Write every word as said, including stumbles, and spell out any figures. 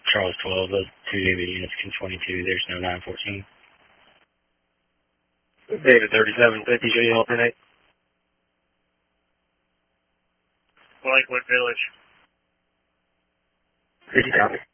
Charles twelve, those two David units, Q twenty-two, there's no nine fourteen. David thirty-seven fifty, should you alternate? Blakewood Village. Did you copy?